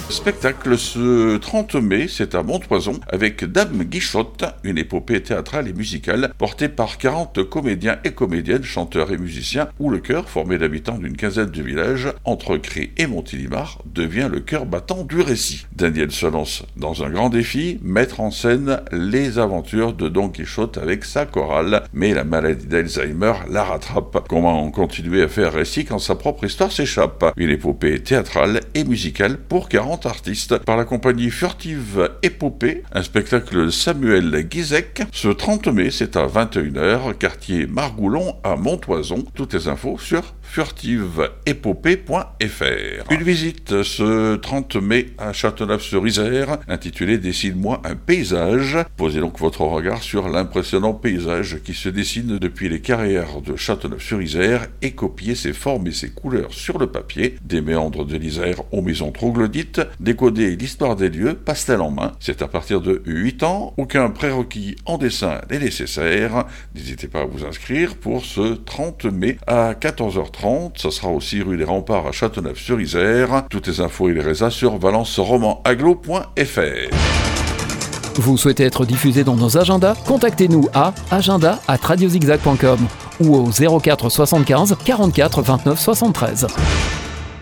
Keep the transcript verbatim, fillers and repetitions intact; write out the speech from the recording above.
Spectacle ce trente mai, c'est à Montoison, avec Dame Guichotte, une épopée théâtrale et musicale portée par quarante comédiens et comédiennes, chanteurs et musiciens, où le chœur, formé d'habitants d'une quinzaine de villages, entre Cré et Montélimar, devient le cœur battant du récit. Daniel se lance dans un grand défi, mettre en scène les aventures de Don Quichotte avec sa chorale, mais la maladie d'Alzheimer la rattrape. Comment continuer à faire récit quand sa propre histoire s'échappe? Une épopée théâtrale et musicale pour quarante artistes par la compagnie Furtive Épopée, un spectacle de Samuel Guizec. Ce trente mai, c'est à vingt et une heures, quartier Margoulon à Montoison. Toutes les infos sur furtive épopée point f r. Une visite ce trente mai à Châteauneuf-sur-Isère, intitulée « Dessine-moi un paysage ». Posez donc votre regard sur l'impressionnant paysage qui se dessine depuis les carrières de Châteauneuf-sur-Isère et copiez ses formes et ses couleurs sur le papier. Des méandres de l'Isère aux maisons troglodytes, décoder l'histoire des lieux, pastel en main. C'est à partir de huit ans, aucun prérequis en dessin n'est nécessaire. N'hésitez pas à vous inscrire pour ce trente mai à quatorze heures trente. Ça sera aussi rue des Remparts à Châteauneuf-sur-Isère. Toutes les infos et les résas sur valence roman aglo point f r. Vous souhaitez être diffusé dans nos agendas? Contactez-nous à agenda arobase radiozigzag point com ou au zéro quatre soixante-quinze quarante-quatre vingt-neuf soixante-treize.